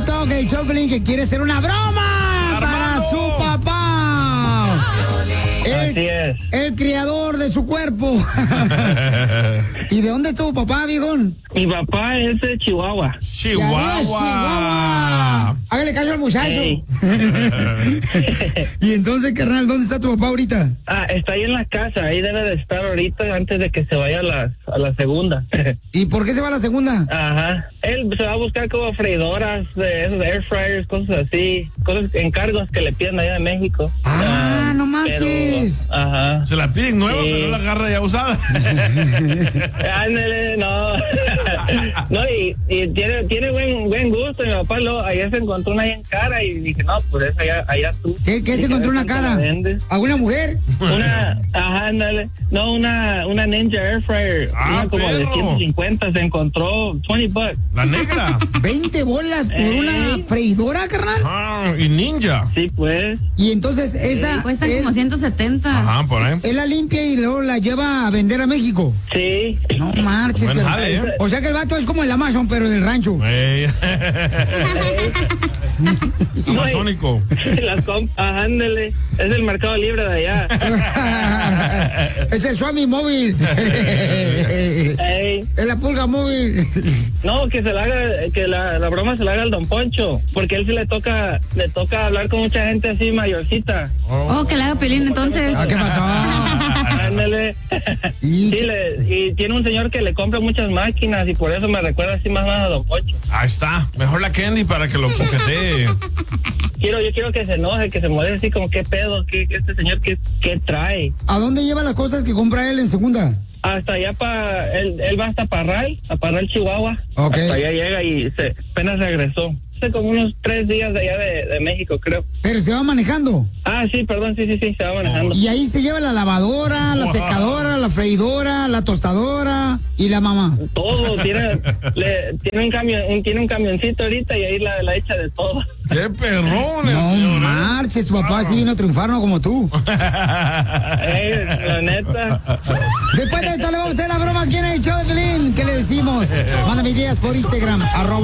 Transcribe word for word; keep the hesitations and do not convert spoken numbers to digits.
TikTok el Choplin que quiere hacer una broma para su papá. El, Así es. El criador de su cuerpo. ¿Y de dónde es tu papá, viejón? Mi papá es de Chihuahua. Chihuahua. Chihuahua. Hágale caso al muchacho. Hey. Y entonces, carnal, ¿dónde está tu papá ahorita? Ah, está ahí en la casa. Ahí debe de estar ahorita antes de que se vaya a la, a la segunda. ¿Y por qué se va a la segunda? Ajá. Él se va a buscar como freidoras, de esos air fryers, cosas así. Cosas, encargos que le piden allá de México. Ah, no manches. Pero, ajá. Se la piden nueva, Sí. pero la agarra ya usada. Ándale, no. No, y, y tiene, tiene buen, buen gusto. Mi papá lo, ayer se encontró una ahí en cara y dije, no, pues esa allá, allá tú. ¿Qué, qué se Dije, encontró a ver una cuánto cara? la vendes. ¿Alguna mujer? Una, ajá, ándale. No, una, una Ninja Air Fryer. Ah, una como de perro. ciento cincuenta se encontró veinte bucks. La negra. ¿veinte bolas por Ey. una freidora, carnal? Ah, y ninja. Sí, pues. Y entonces esa... Cuestan él, como ciento setenta. Ajá, por ahí. él la limpia y luego la lleva a vender a México. Sí. No marches. Buen carnal. jale, ¿eh? O sea que el vato es como el Amazon, pero del rancho. Ey. Amazónico. Las comp, ajá, ándale. Es el Mercado Libre de allá. Es el Swami móvil. Ey. Es la pulga móvil. No, que se la haga, que la, la broma se la haga al Don Poncho, porque a él sí le toca, le toca hablar con mucha gente así mayorcita. Oh, que le haga pelín entonces. Ah, ¿qué pasó? Ándale. Y- Sí, le, y tiene un señor que le compra muchas máquinas y por eso me recuerda así más o menos a Don Poncho. Ahí está. Mejor la Candy para que lo coquetee. Quiero, yo quiero que se enoje, que se moleste así como qué pedo, qué, este señor qué, qué trae. ¿A dónde lleva las cosas que compra él en segunda? Hasta allá para, él, él va hasta Parral, a Parral, Chihuahua. Ok. Hasta allá llega y se, apenas regresó. Hace como unos tres días de allá de, de México, creo. Pero se va manejando. Ah, sí, perdón, sí, sí, sí, se va manejando. Y ahí se lleva la lavadora, la Wow. secadora, la freidora, la tostadora y la mamá. Todo, tiene, le, tiene un camión, un- tiene un camioncito ahorita y ahí la, la echa de todo. ¡Qué perrón el No señor! ¿eh? marches, tu papá sí vino a triunfar, no como tú. Eh, la neta. Después de esto le vamos a hacer la broma aquí en el show de Pelín. ¿Qué le decimos? Mándame ideas por Instagram, arroba